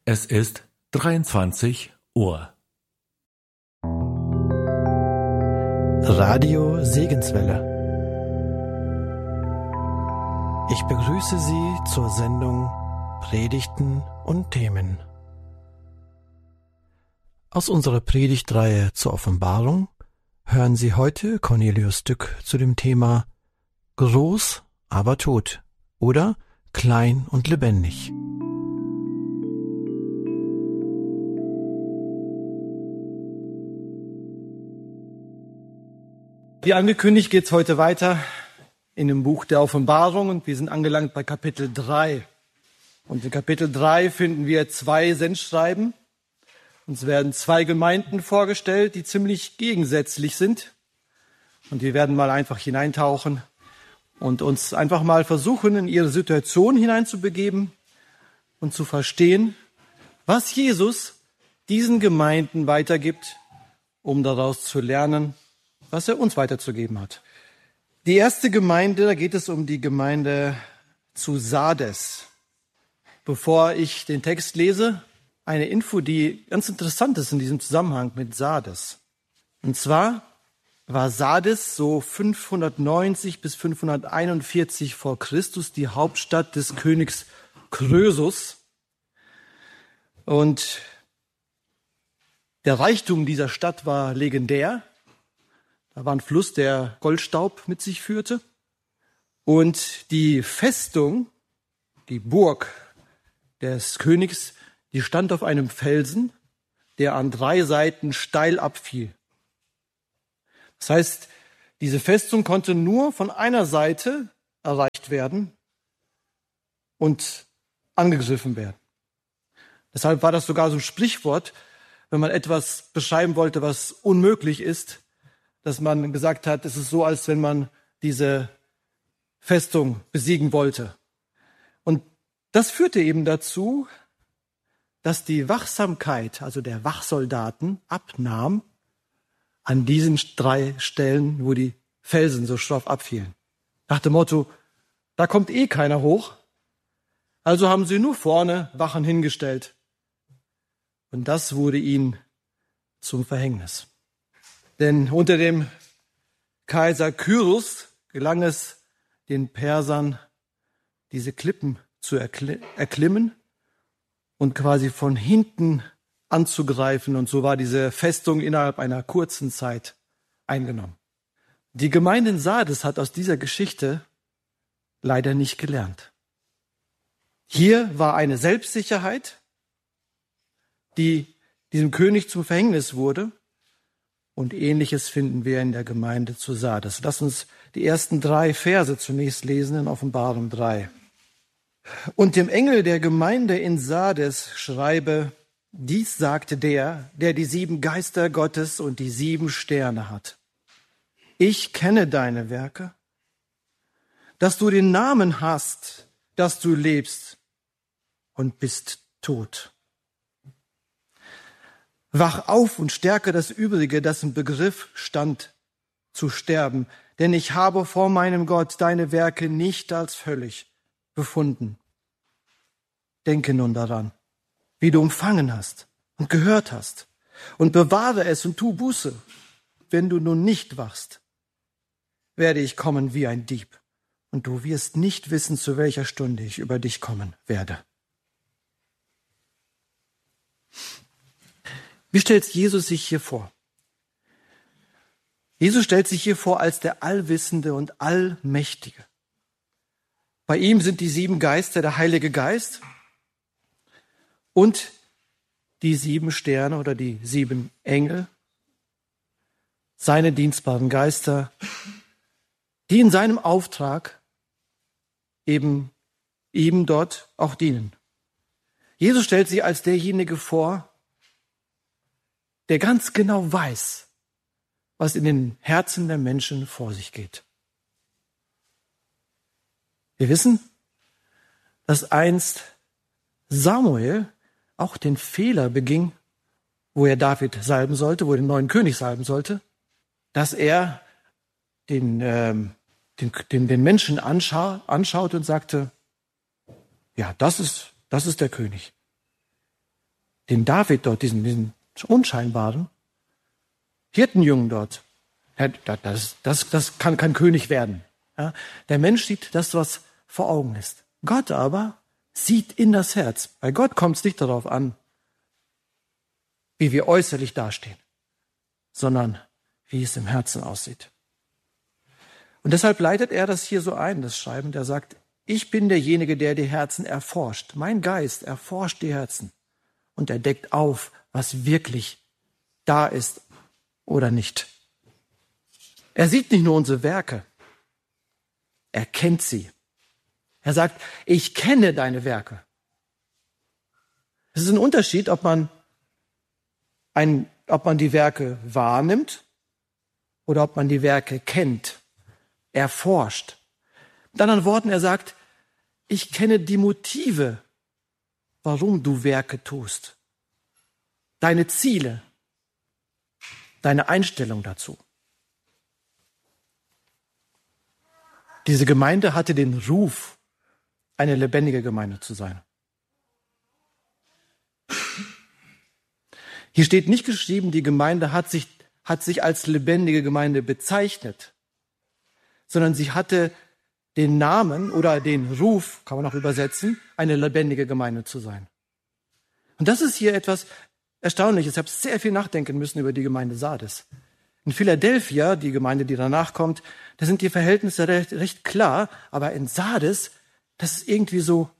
Es ist 23 Uhr. Radio Segenswelle. Ich begrüße Sie zur Sendung Predigten und Themen. Aus unserer Predigtreihe zur Offenbarung hören Sie heute Cornelius Dück zu dem Thema Groß, aber tot oder Klein und lebendig. Wie angekündigt geht es heute weiter in dem Buch der Offenbarung und wir sind angelangt bei Kapitel 3. Und in Kapitel 3 finden wir 2 Sendschreiben. Uns werden 2 Gemeinden vorgestellt, die ziemlich gegensätzlich sind. Und wir werden mal einfach hineintauchen und uns einfach mal versuchen, in ihre Situation hineinzubegeben und zu verstehen, was Jesus diesen Gemeinden weitergibt, um daraus zu lernen, was er uns weiterzugeben hat. Die erste Gemeinde, da geht es um die Gemeinde zu Sardes. Bevor ich den Text lese, eine Info, die ganz interessant ist in diesem Zusammenhang mit Sardes. Und zwar war Sardes so 590 bis 541 vor Christus die Hauptstadt des Königs Krösus. Und der Reichtum dieser Stadt war legendär. Da war ein Fluss, der Goldstaub mit sich führte. Und die Festung, die Burg des Königs, die stand auf einem Felsen, der an 3 Seiten steil abfiel. Das heißt, diese Festung konnte nur von einer Seite erreicht werden und angegriffen werden. Deshalb war das sogar so ein Sprichwort, wenn man etwas beschreiben wollte, was unmöglich ist, dass man gesagt hat, es ist so, als wenn man diese Festung besiegen wollte. Und das führte eben dazu, dass die Wachsamkeit, also der Wachsoldaten, abnahm an diesen 3 Stellen, wo die Felsen so schroff abfielen. Nach dem Motto, da kommt eh keiner hoch, also haben sie nur vorne Wachen hingestellt. Und das wurde ihnen zum Verhängnis. Denn unter dem Kaiser Kyros gelang es den Persern, diese Klippen zu erklimmen und quasi von hinten anzugreifen. Und so war diese Festung innerhalb einer kurzen Zeit eingenommen. Die Gemeinde in Sardes hat aus dieser Geschichte leider nicht gelernt. Hier war eine Selbstsicherheit, die diesem König zum Verhängnis wurde. Und Ähnliches finden wir in der Gemeinde zu Sardes. Lass uns die ersten 3 Verse zunächst lesen in Offenbarung 3. Und dem Engel der Gemeinde in Sardes schreibe, dies sagte der die 7 Geister Gottes und die 7 Sterne hat. Ich kenne deine Werke, dass du den Namen hast, dass du lebst und bist tot. Wach auf und stärke das Übrige, das im Begriff stand, zu sterben. Denn ich habe vor meinem Gott deine Werke nicht als völlig befunden. Denke nun daran, wie du empfangen hast und gehört hast. Und bewahre es und tu Buße. Wenn du nun nicht wachst, werde ich kommen wie ein Dieb. Und du wirst nicht wissen, zu welcher Stunde ich über dich kommen werde. Wie stellt Jesus sich hier vor? Jesus stellt sich hier vor als der Allwissende und Allmächtige. Bei ihm sind die 7 Geister, der Heilige Geist und die 7 Sterne oder die 7 Engel, seine dienstbaren Geister, die in seinem Auftrag eben ihm dort auch dienen. Jesus stellt sich als derjenige vor, der ganz genau weiß, was in den Herzen der Menschen vor sich geht. Wir wissen, dass einst Samuel auch den Fehler beging, wo er David salben sollte, wo er den neuen König salben sollte, dass er den Menschen anschaut und sagte, ja, das ist der König. den David dort, diesen unscheinbaren Hirtenjungen dort. Das kann kein König werden. Ja, der Mensch sieht das, was vor Augen ist. Gott aber sieht in das Herz. Bei Gott kommt es nicht darauf an, wie wir äußerlich dastehen, sondern wie es im Herzen aussieht. Und deshalb leitet er das hier so ein, das Schreiben, der sagt, ich bin derjenige, der die Herzen erforscht. Mein Geist erforscht die Herzen und er deckt auf, was wirklich da ist oder nicht. Er sieht nicht nur unsere Werke, er kennt sie. Er sagt, ich kenne deine Werke. Es ist ein Unterschied, ob man die Werke wahrnimmt oder ob man die Werke kennt, erforscht. Mit anderen Worten, er sagt, ich kenne die Motive, warum du Werke tust. Deine Ziele, deine Einstellung dazu. Diese Gemeinde hatte den Ruf, eine lebendige Gemeinde zu sein. Hier steht nicht geschrieben, die Gemeinde hat sich als lebendige Gemeinde bezeichnet, sondern sie hatte den Namen oder den Ruf, kann man auch übersetzen, eine lebendige Gemeinde zu sein. Und das ist hier etwas Erstaunliches. Ich habe sehr viel nachdenken müssen über die Gemeinde Sardes. In Philadelphia, die Gemeinde, die danach kommt, da sind die Verhältnisse recht klar, aber in Sardes, das ist irgendwie so,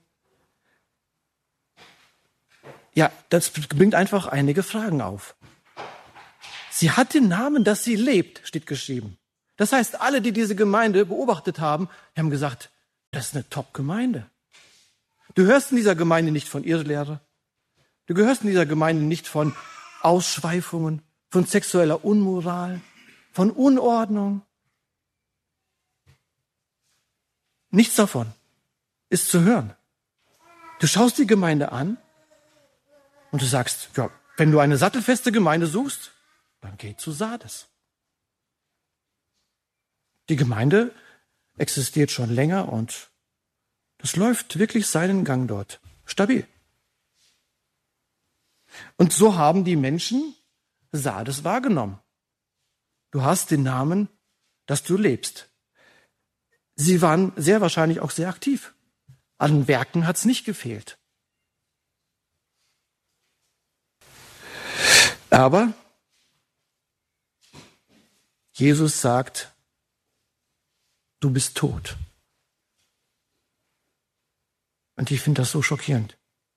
ja, das bringt einfach einige Fragen auf. Sie hat den Namen, dass sie lebt, steht geschrieben. Das heißt, alle, die diese Gemeinde beobachtet haben, haben gesagt, das ist eine Top-Gemeinde. Du hörst in dieser Gemeinde nicht von Irrlehre. Du gehörst in dieser Gemeinde nicht von Ausschweifungen, von sexueller Unmoral, von Unordnung. Nichts davon ist zu hören. Du schaust die Gemeinde an und du sagst, ja, wenn du eine sattelfeste Gemeinde suchst, dann geh zu Sardes. Die Gemeinde existiert schon länger und das läuft wirklich seinen Gang dort. Stabil. Und so haben die Menschen Sardes wahrgenommen. Du hast den Namen, dass du lebst. Sie waren sehr wahrscheinlich auch sehr aktiv. An Werken hat es nicht gefehlt. Aber Jesus sagt, du bist tot. Und ich finde das so schockierend.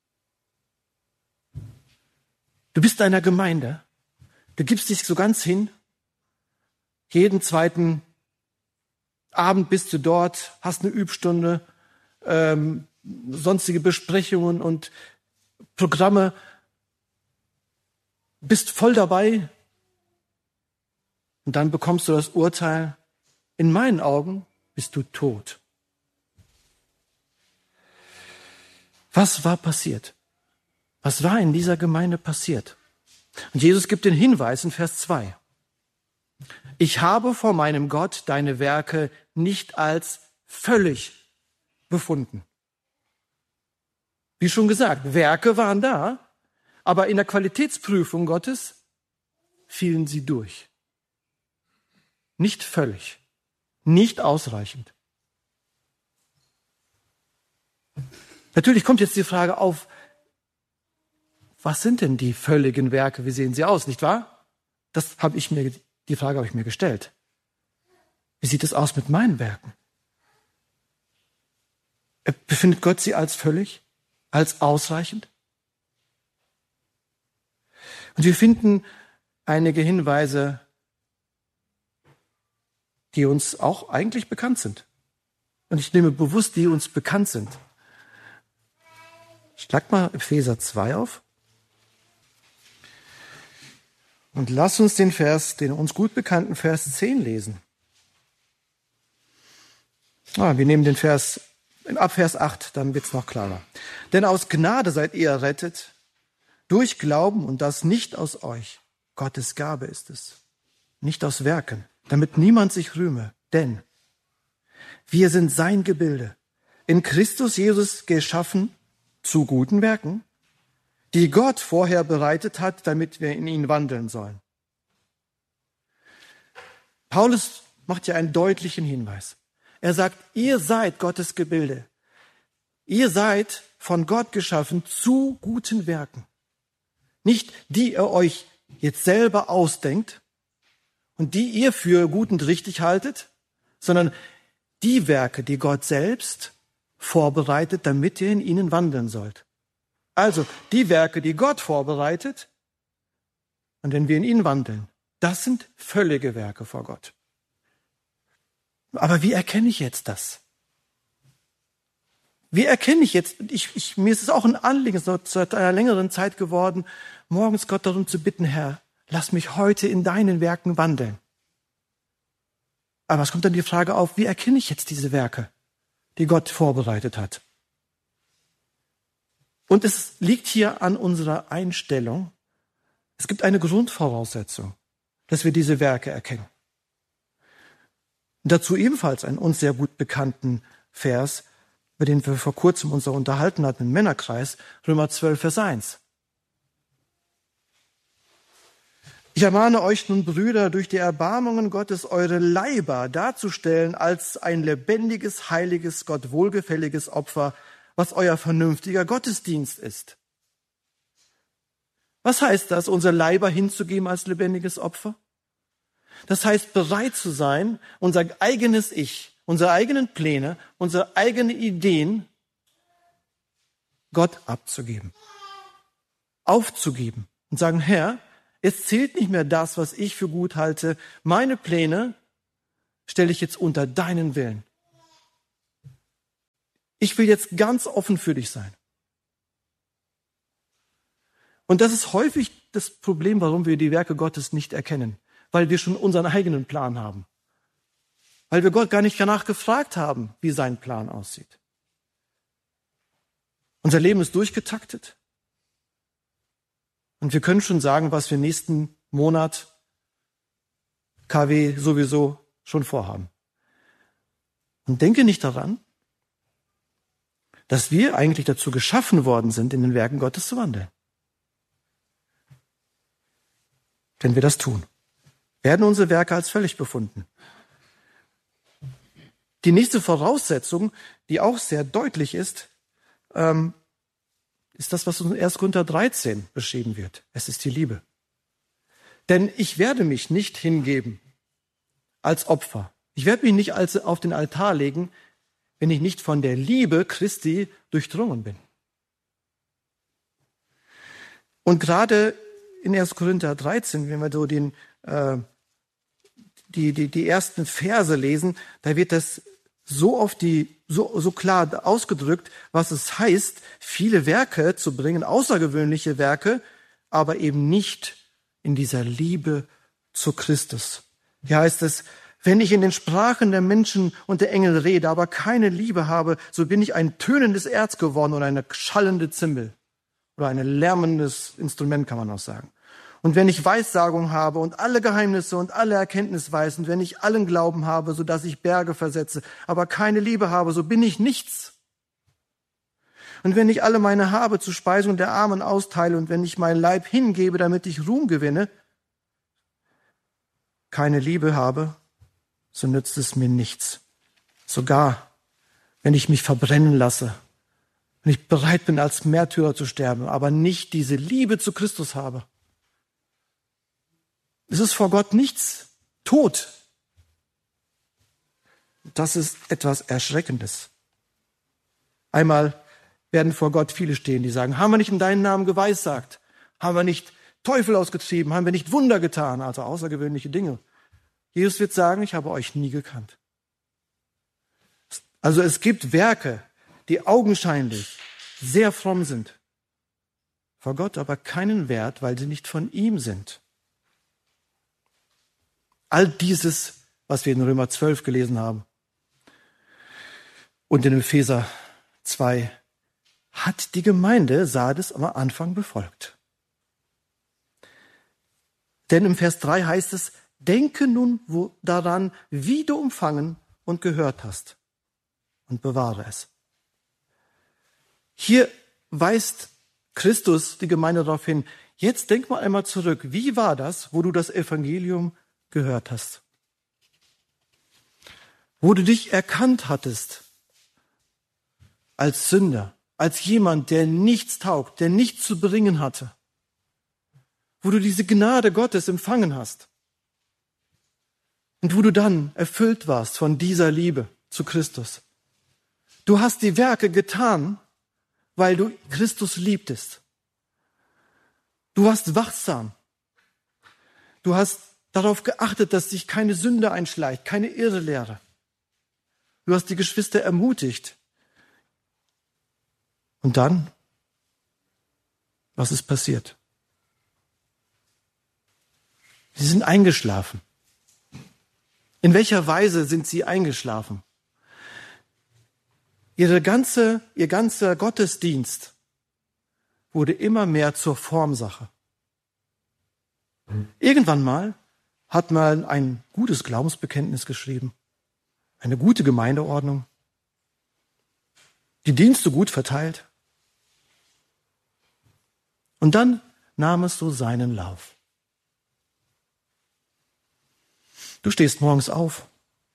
Du bist einer Gemeinde. Du gibst dich so ganz hin. Jeden zweiten Abend bist du dort, hast eine Übstunde, sonstige Besprechungen und Programme. Bist voll dabei. Und dann bekommst du das Urteil, in meinen Augen bist du tot. Was war passiert? Was war in dieser Gemeinde passiert? Und Jesus gibt den Hinweis in Vers 2. Ich habe vor meinem Gott deine Werke nicht als völlig befunden. Wie schon gesagt, Werke waren da, aber in der Qualitätsprüfung Gottes fielen sie durch. Nicht völlig, nicht ausreichend. Natürlich kommt jetzt die Frage auf, was sind denn die völligen Werke? Wie sehen sie aus, nicht wahr? Die Frage habe ich mir gestellt. Wie sieht es aus mit meinen Werken? Befindet Gott sie als völlig, als ausreichend? Und wir finden einige Hinweise, die uns auch eigentlich bekannt sind. Und ich nehme bewusst, die uns bekannt sind. Schlag mal Epheser 2 auf. Und lass uns den uns gut bekannten Vers 10 lesen. Wir nehmen den Vers, ab Vers 8, dann wird's noch klarer. Denn aus Gnade seid ihr errettet, durch Glauben und das nicht aus euch. Gottes Gabe ist es, nicht aus Werken, damit niemand sich rühme. Denn wir sind sein Gebilde, in Christus Jesus geschaffen zu guten Werken, die Gott vorher bereitet hat, damit wir in ihnen wandeln sollen. Paulus macht ja einen deutlichen Hinweis. Er sagt, ihr seid Gottes Gebilde. Ihr seid von Gott geschaffen zu guten Werken. Nicht die ihr euch jetzt selber ausdenkt und die ihr für gut und richtig haltet, sondern die Werke, die Gott selbst vorbereitet, damit ihr in ihnen wandeln sollt. Also die Werke, die Gott vorbereitet, und wenn wir in ihnen wandeln, das sind völlige Werke vor Gott. Aber wie erkenne ich jetzt das? Wie erkenne ich jetzt, mir ist es auch ein Anliegen, es ist seit einer längeren Zeit geworden, morgens Gott darum zu bitten, Herr, lass mich heute in deinen Werken wandeln. Aber es kommt dann die Frage auf, wie erkenne ich jetzt diese Werke, die Gott vorbereitet hat? Und es liegt hier an unserer Einstellung. Es gibt eine Grundvoraussetzung, dass wir diese Werke erkennen. Und dazu ebenfalls einen uns sehr gut bekannten Vers, über den wir vor kurzem uns auch unterhalten hatten im Männerkreis, Römer 12, Vers 1. Ich ermahne euch nun, Brüder, durch die Erbarmungen Gottes eure Leiber darzustellen als ein lebendiges, heiliges, Gott wohlgefälliges Opfer, was euer vernünftiger Gottesdienst ist. Was heißt das, unser Leiber hinzugeben als lebendiges Opfer? Das heißt, bereit zu sein, unser eigenes Ich, unsere eigenen Pläne, unsere eigenen Ideen Gott abzugeben, aufzugeben und sagen, Herr, es zählt nicht mehr das, was ich für gut halte. Meine Pläne stelle ich jetzt unter deinen Willen. Ich will jetzt ganz offen für dich sein. Und das ist häufig das Problem, warum wir die Werke Gottes nicht erkennen. Weil wir schon unseren eigenen Plan haben. Weil wir Gott gar nicht danach gefragt haben, wie sein Plan aussieht. Unser Leben ist durchgetaktet. Und wir können schon sagen, was wir nächsten Monat KW sowieso schon vorhaben. Und denke nicht daran, dass wir eigentlich dazu geschaffen worden sind, in den Werken Gottes zu wandeln. Wenn wir das tun, werden unsere Werke als völlig befunden. Die nächste Voraussetzung, die auch sehr deutlich ist, ist das, was in 1. Korinther 13 beschrieben wird. Es ist die Liebe. Denn ich werde mich nicht hingeben als Opfer. Ich werde mich nicht auf den Altar legen, wenn ich nicht von der Liebe Christi durchdrungen bin. Und gerade in 1. Korinther 13, wenn wir so die ersten Verse lesen, da wird das so klar ausgedrückt, was es heißt, viele Werke zu bringen, außergewöhnliche Werke, aber eben nicht in dieser Liebe zu Christus. Hier heißt es, wenn ich in den Sprachen der Menschen und der Engel rede, aber keine Liebe habe, so bin ich ein tönendes Erz geworden oder eine schallende Zimbel oder ein lärmendes Instrument, kann man auch sagen. Und wenn ich Weissagung habe und alle Geheimnisse und alle Erkenntnis weiß und wenn ich allen Glauben habe, so dass ich Berge versetze, aber keine Liebe habe, so bin ich nichts. Und wenn ich alle meine Habe zur Speisung der Armen austeile und wenn ich meinen Leib hingebe, damit ich Ruhm gewinne, keine Liebe habe, so nützt es mir nichts. Sogar wenn ich mich verbrennen lasse, wenn ich bereit bin, als Märtyrer zu sterben, aber nicht diese Liebe zu Christus habe. Es ist vor Gott nichts tot. Das ist etwas Erschreckendes. Einmal werden vor Gott viele stehen, die sagen, haben wir nicht in deinen Namen geweissagt? Haben wir nicht Teufel ausgetrieben? Haben wir nicht Wunder getan? Also außergewöhnliche Dinge. Jesus wird sagen, ich habe euch nie gekannt. Also es gibt Werke, die augenscheinlich sehr fromm sind, vor Gott aber keinen Wert, weil sie nicht von ihm sind. All dieses, was wir in Römer 12 gelesen haben und in Epheser 2, hat die Gemeinde Sardes am Anfang befolgt. Denn im Vers 3 heißt es, denke nun daran, wie du empfangen und gehört hast und bewahre es. Hier weist Christus die Gemeinde darauf hin, jetzt denk mal einmal zurück, wie war das, wo du das Evangelium gehört hast? Wo du dich erkannt hattest als Sünder, als jemand, der nichts taugt, der nichts zu bringen hatte. Wo du diese Gnade Gottes empfangen hast. Und wo du dann erfüllt warst von dieser Liebe zu Christus. Du hast die Werke getan, weil du Christus liebtest. Du warst wachsam. Du hast darauf geachtet, dass sich keine Sünde einschleicht, keine Irrlehre. Du hast die Geschwister ermutigt. Und dann, was ist passiert? Sie sind eingeschlafen. In welcher Weise sind sie eingeschlafen? Ihr ganzer Gottesdienst wurde immer mehr zur Formsache. Irgendwann mal hat man ein gutes Glaubensbekenntnis geschrieben, eine gute Gemeindeordnung, die Dienste gut verteilt. Und dann nahm es so seinen Lauf. Du stehst morgens auf,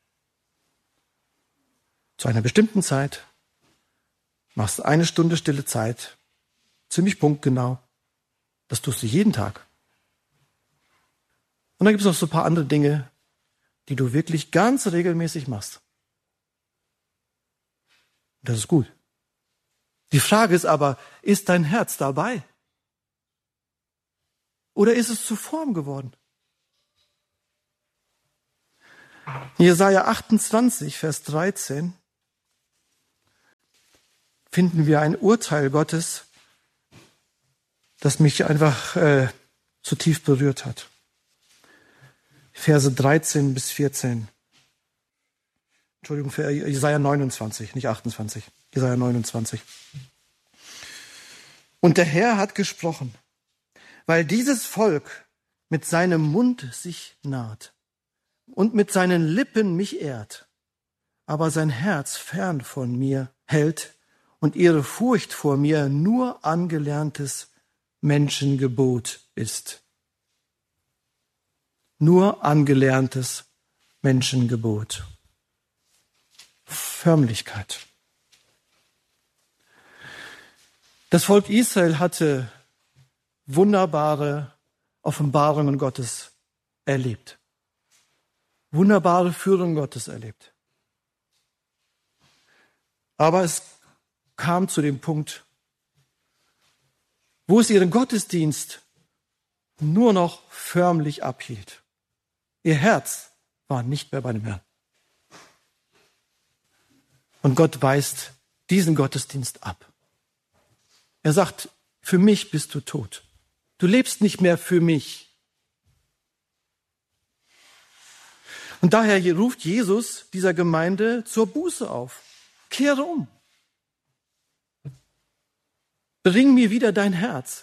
zu einer bestimmten Zeit, machst 1 Stunde stille Zeit, ziemlich punktgenau. Das tust du jeden Tag. Und dann gibt es noch so ein paar andere Dinge, die du wirklich ganz regelmäßig machst. Das ist gut. Die Frage ist aber, ist dein Herz dabei? Oder ist es zu Form geworden? In Jesaja 28, Vers 13 finden wir ein Urteil Gottes, das mich einfach zutiefst berührt hat. Verse 13 bis 14. Entschuldigung, für Jesaja 29, nicht 28. Jesaja 29. Und der Herr hat gesprochen, weil dieses Volk mit seinem Mund sich naht und mit seinen Lippen mich ehrt, aber sein Herz fern von mir hält und ihre Furcht vor mir nur angelerntes Menschengebot ist. Nur angelerntes Menschengebot. Förmlichkeit. Das Volk Israel hatte wunderbare Offenbarungen Gottes erlebt. Wunderbare Führung Gottes erlebt. Aber es kam zu dem Punkt, wo es ihren Gottesdienst nur noch förmlich abhielt. Ihr Herz war nicht mehr bei dem Herrn. Und Gott weist diesen Gottesdienst ab. Er sagt, für mich bist du tot. Du lebst nicht mehr für mich. Und daher ruft Jesus dieser Gemeinde zur Buße auf. Kehre um. Bring mir wieder dein Herz.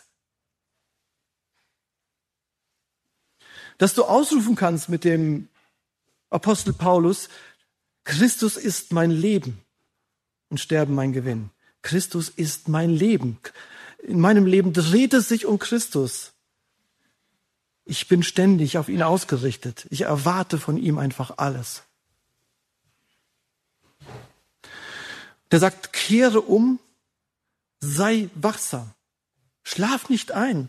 Dass du ausrufen kannst mit dem Apostel Paulus, Christus ist mein Leben und Sterben mein Gewinn. Christus ist mein Leben. In meinem Leben dreht es sich um Christus. Ich bin ständig auf ihn ausgerichtet. Ich erwarte von ihm einfach alles. Der sagt, kehre um, sei wachsam, schlaf nicht ein.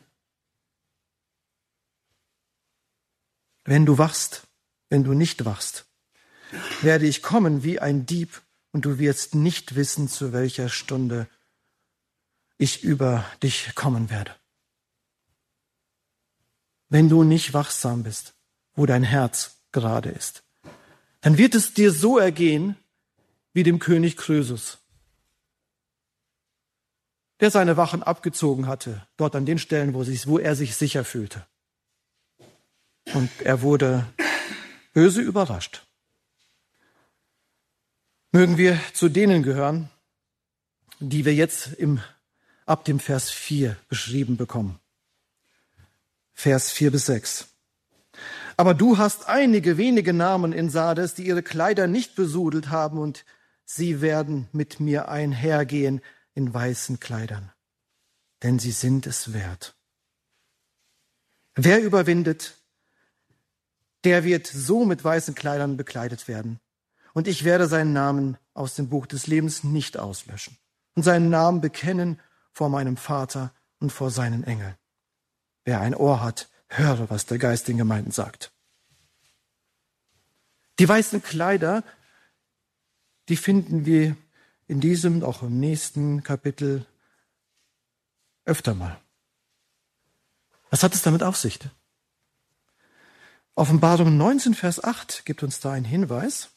Wenn du wachst, wenn du nicht wachst, werde ich kommen wie ein Dieb und du wirst nicht wissen, zu welcher Stunde ich über dich kommen werde. Wenn du nicht wachsam bist, wo dein Herz gerade ist, dann wird es dir so ergehen wie dem König Krösus, der seine Wachen abgezogen hatte, dort an den Stellen, wo er sich sicher fühlte. Und er wurde böse überrascht. Mögen wir zu denen gehören, die wir jetzt ab dem Vers 4 beschrieben bekommen. Vers 4 bis 6. Aber du hast einige wenige Namen in Sardes, die ihre Kleider nicht besudelt haben, und sie werden mit mir einhergehen in weißen Kleidern. denn sie sind es wert. Wer überwindet, der wird so mit weißen Kleidern bekleidet werden. Und ich werde seinen Namen aus dem Buch des Lebens nicht auslöschen und seinen Namen bekennen vor meinem Vater und vor seinen Engeln. Wer ein Ohr hat, höre, was der Geist den Gemeinden sagt. Die weißen Kleider, die finden wir in diesem, auch im nächsten Kapitel öfter mal. Was hat es damit auf sich? Offenbarung 19, Vers 8 gibt uns da einen Hinweis.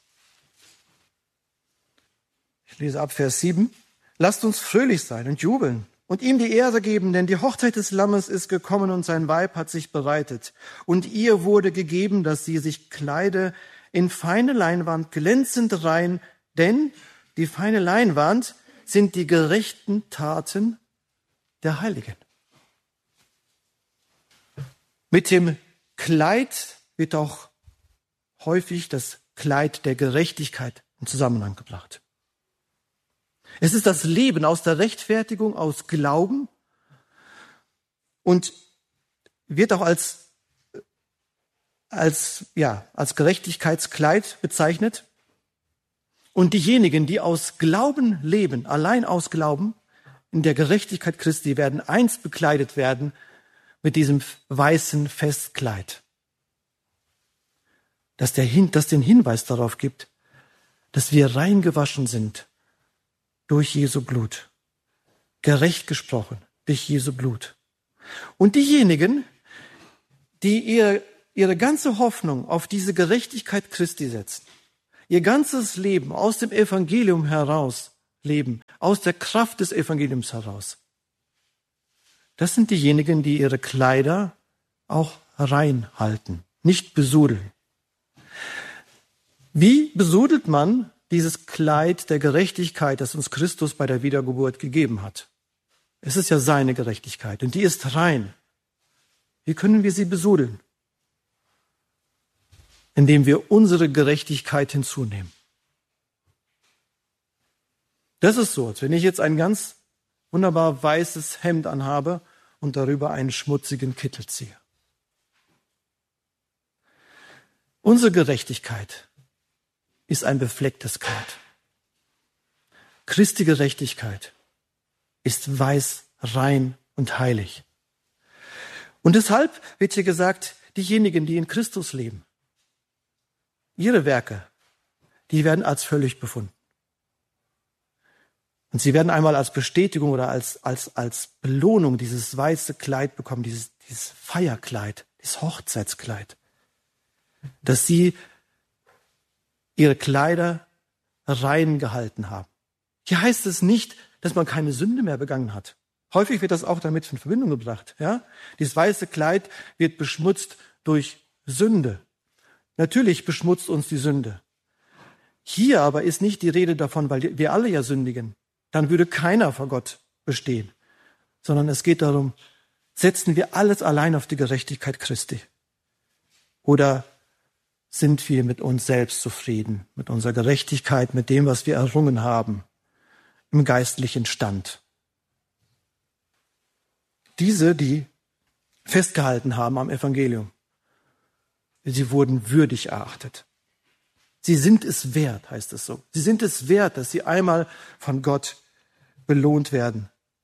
Ich lese ab Vers 7. Lasst uns fröhlich sein und jubeln und ihm die Ehre geben, denn die Hochzeit des Lammes ist gekommen und sein Weib hat sich bereitet. Und ihr wurde gegeben, dass sie sich kleide in feine Leinwand, glänzend rein, denn die feine Leinwand sind die gerechten Taten der Heiligen. Mit dem Kleid wird auch häufig das Kleid der Gerechtigkeit in Zusammenhang gebracht. Es ist das Leben aus der Rechtfertigung, aus Glauben und wird auch als Gerechtigkeitskleid bezeichnet. Und diejenigen, die aus Glauben leben, allein aus Glauben, in der Gerechtigkeit Christi, werden einst bekleidet werden mit diesem weißen Festkleid, das den Hinweis darauf gibt, dass wir rein gewaschen sind durch Jesu Blut, gerecht gesprochen durch Jesu Blut. Und diejenigen, die ihre ganze Hoffnung auf diese Gerechtigkeit Christi setzen, ihr ganzes Leben aus dem Evangelium heraus leben, aus der Kraft des Evangeliums heraus, das sind diejenigen, die ihre Kleider auch rein halten, nicht besudeln. Wie besudelt man dieses Kleid der Gerechtigkeit, das uns Christus bei der Wiedergeburt gegeben hat? Es ist ja seine Gerechtigkeit und die ist rein. Wie können wir sie besudeln? Indem wir unsere Gerechtigkeit hinzunehmen. Das ist so, als wenn ich jetzt ein ganz wunderbar weißes Hemd anhabe und darüber einen schmutzigen Kittel ziehe. Unsere Gerechtigkeit ist ein beflecktes Kleid. Christi Gerechtigkeit ist weiß, rein und heilig. Und deshalb wird hier gesagt, diejenigen, die in Christus leben, ihre Werke, die werden als völlig befunden. Und sie werden einmal als Bestätigung oder als Belohnung dieses weiße Kleid bekommen, dieses Feierkleid, dieses Hochzeitskleid, dass sie ihre Kleider rein gehalten haben. Hier heißt es nicht, dass man keine Sünde mehr begangen hat. Häufig wird das auch damit in Verbindung gebracht. Ja? Dieses weiße Kleid wird beschmutzt durch Sünde. Natürlich beschmutzt uns die Sünde. Hier aber ist nicht die Rede davon, weil wir alle ja sündigen. Dann würde keiner vor Gott bestehen. Sondern es geht darum, setzen wir alles allein auf die Gerechtigkeit Christi? Oder sind wir mit uns selbst zufrieden, mit unserer Gerechtigkeit, mit dem, was wir errungen haben, im geistlichen Stand? Diese, die festgehalten haben am Evangelium, sie wurden würdig erachtet. Sie sind es wert, heißt es so. Sie sind es wert, dass sie einmal von Gott belohnt werden.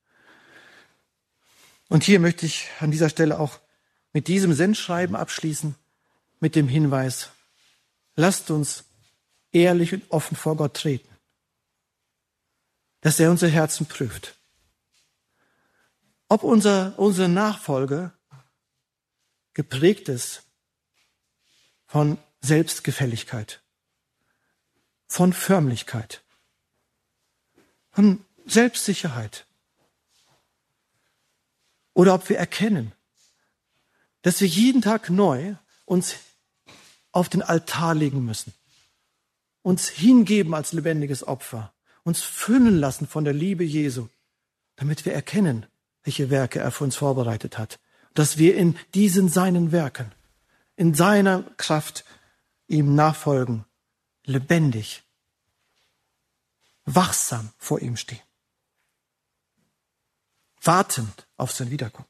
Und hier möchte ich an dieser Stelle auch mit diesem Sendschreiben abschließen, mit dem Hinweis, lasst uns ehrlich und offen vor Gott treten, dass er unsere Herzen prüft. Ob unsere Nachfolge geprägt ist von Selbstgefälligkeit, von Förmlichkeit, von Selbstsicherheit. Oder ob wir erkennen, dass wir jeden Tag neu uns auf den Altar legen müssen, uns hingeben als lebendiges Opfer, uns füllen lassen von der Liebe Jesu, damit wir erkennen, welche Werke er für uns vorbereitet hat, dass wir in diesen seinen Werken, in seiner Kraft ihm nachfolgen, lebendig, wachsam vor ihm stehen. wartend auf sein Wiederkommen.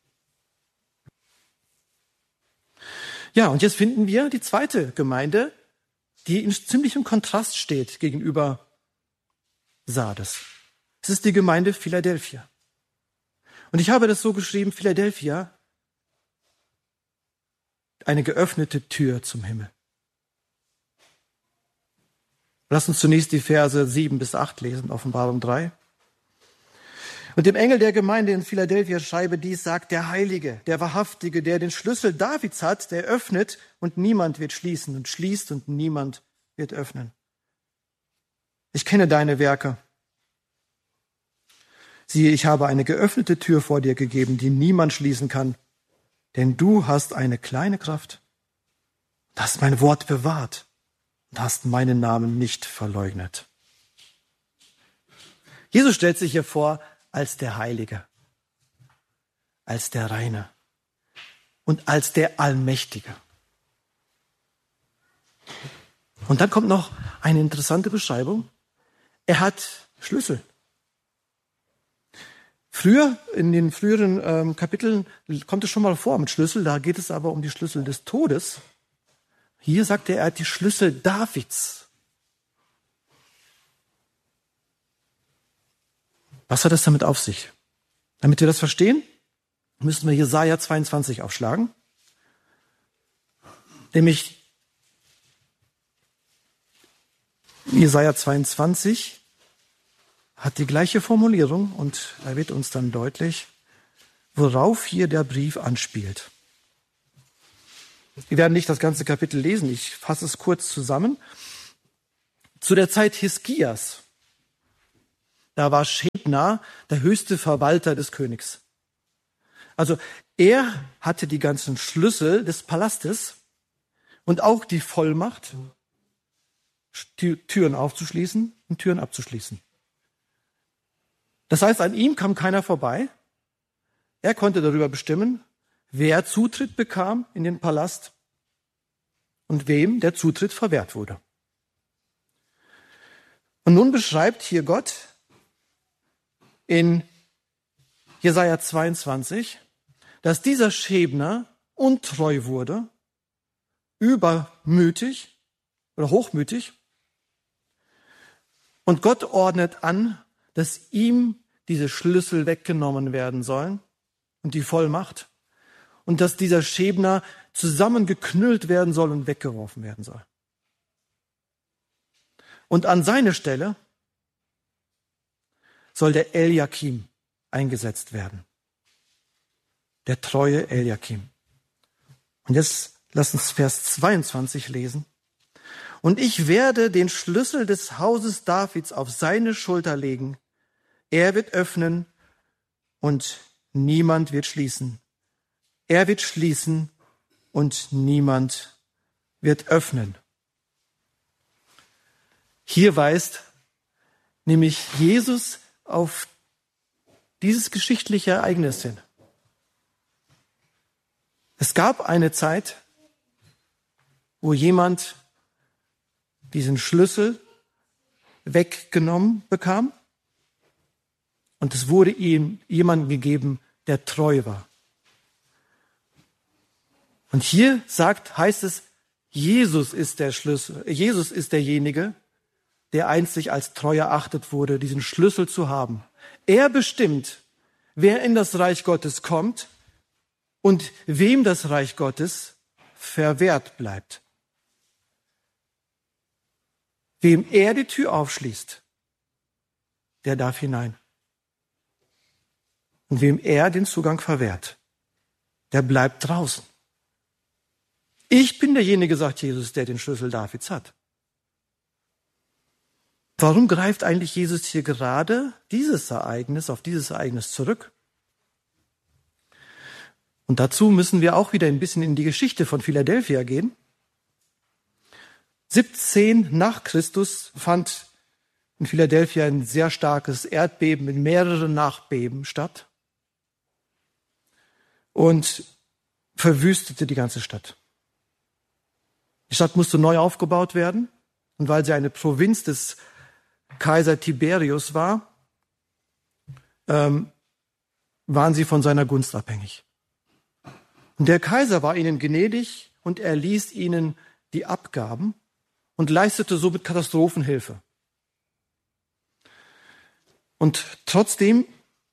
Ja, und jetzt finden wir die zweite Gemeinde, die in ziemlichem Kontrast steht gegenüber Sardes. Es ist die Gemeinde Philadelphia. Und ich habe das so geschrieben, Philadelphia, eine geöffnete Tür zum Himmel. Lass uns zunächst die Verse 7 bis 8 lesen, Offenbarung 3. Und dem Engel der Gemeinde in Philadelphia schreibe dies, sagt der Heilige, der Wahrhaftige, der den Schlüssel Davids hat, der öffnet und niemand wird schließen und schließt und niemand wird öffnen. Ich kenne deine Werke. Siehe, ich habe eine geöffnete Tür vor dir gegeben, die niemand schließen kann, denn du hast eine kleine Kraft, du hast mein Wort bewahrt und hast meinen Namen nicht verleugnet. Jesus stellt sich hier vor als der Heilige, als der Reine und als der Allmächtige. Und dann kommt noch eine interessante Beschreibung. Er hat Schlüssel. Früher, in den früheren Kapiteln, kommt es schon mal vor mit Schlüssel, da geht es aber um die Schlüssel des Todes. Hier sagt er hat die Schlüssel Davids. Was hat es damit auf sich? Damit wir das verstehen, müssen wir Jesaja 22 aufschlagen. Nämlich Jesaja 22 hat die gleiche Formulierung und da wird uns dann deutlich, worauf hier der Brief anspielt. Wir werden nicht das ganze Kapitel lesen, ich fasse es kurz zusammen. Zu der Zeit Hiskias, da war Schebna der höchste Verwalter des Königs. Also er hatte die ganzen Schlüssel des Palastes und auch die Vollmacht, Türen aufzuschließen und Türen abzuschließen. Das heißt, an ihm kam keiner vorbei. Er konnte darüber bestimmen, wer Zutritt bekam in den Palast und wem der Zutritt verwehrt wurde. Und nun beschreibt hier Gott in Jesaja 22, dass dieser Schebner untreu wurde, übermütig oder hochmütig. Und Gott ordnet an, dass ihm diese Schlüssel weggenommen werden sollen und die Vollmacht und dass dieser Schebner zusammengeknüllt werden soll und weggeworfen werden soll. Und an seine Stelle soll der Eliakim eingesetzt werden. Der treue Eliakim. Und jetzt lass uns Vers 22 lesen. Und ich werde den Schlüssel des Hauses Davids auf seine Schulter legen. Er wird öffnen und niemand wird schließen. Er wird schließen und niemand wird öffnen. Hier weist nämlich Jesus auf dieses geschichtliche Ereignis hin. Es gab eine Zeit, wo jemand diesen Schlüssel weggenommen bekam und es wurde ihm jemandem gegeben, der treu war. Und hier heißt es, Jesus ist der Schlüssel, Jesus ist derjenige, der einzig als treu erachtet wurde, diesen Schlüssel zu haben. Er bestimmt, wer in das Reich Gottes kommt und wem das Reich Gottes verwehrt bleibt. Wem er die Tür aufschließt, der darf hinein. Und wem er den Zugang verwehrt, der bleibt draußen. Ich bin derjenige, sagt Jesus, der den Schlüssel Davids hat. Warum greift eigentlich Jesus hier gerade auf dieses Ereignis zurück? Und dazu müssen wir auch wieder ein bisschen in die Geschichte von Philadelphia gehen. 17 nach Christus fand in Philadelphia ein sehr starkes Erdbeben mit mehreren Nachbeben statt und verwüstete die ganze Stadt. Die Stadt musste neu aufgebaut werden und weil sie eine Provinz des Kaiser Tiberius war, waren sie von seiner Gunst abhängig. Und der Kaiser war ihnen gnädig und er ließ ihnen die Abgaben und leistete somit Katastrophenhilfe. Und trotzdem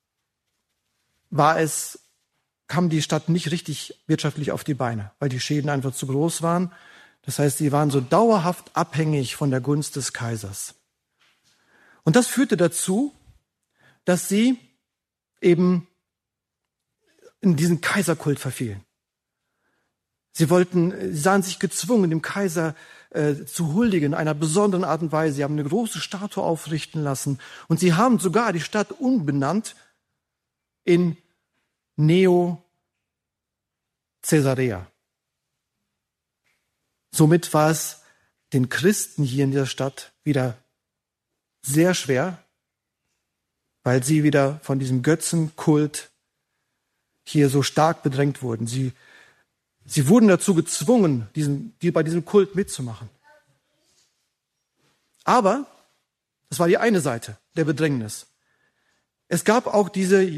kam die Stadt nicht richtig wirtschaftlich auf die Beine, weil die Schäden einfach zu groß waren. Das heißt, sie waren so dauerhaft abhängig von der Gunst des Kaisers. Und das führte dazu, dass sie eben in diesen Kaiserkult verfielen. Sie sahen sich gezwungen, dem Kaiser zu huldigen in einer besonderen Art und Weise. Sie haben eine große Statue aufrichten lassen und sie haben sogar die Stadt umbenannt in Neo Caesarea. Somit war es den Christen hier in dieser Stadt wieder sehr schwer, weil sie wieder von diesem Götzenkult hier so stark bedrängt wurden. Sie wurden dazu gezwungen, bei diesem Kult mitzumachen. Aber das war die eine Seite der Bedrängnis. Es gab auch diese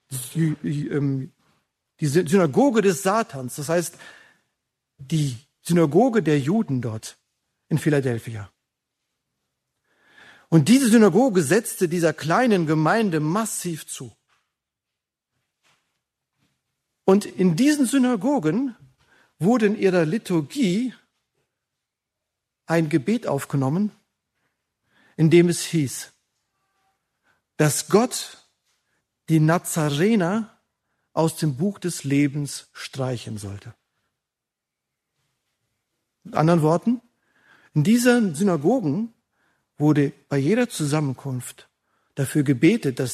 Synagoge des Satans, das heißt die Synagoge der Juden dort in Philadelphia. Und diese Synagoge setzte dieser kleinen Gemeinde massiv zu. Und in diesen Synagogen wurde in ihrer Liturgie ein Gebet aufgenommen, in dem es hieß, dass Gott die Nazarener aus dem Buch des Lebens streichen sollte. Mit anderen Worten, in diesen Synagogen wurde bei jeder Zusammenkunft dafür gebetet, dass